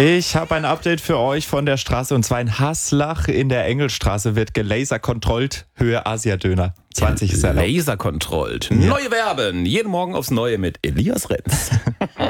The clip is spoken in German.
Ich habe ein Update für euch von der Straße und zwar in Haslach in der Engelstraße wird gelaserkontrollt, Höhe Asiadöner. 20 ist erlaubt. Laserkontrollt. Neue Verben. Jeden Morgen aufs Neue mit Elias Renz.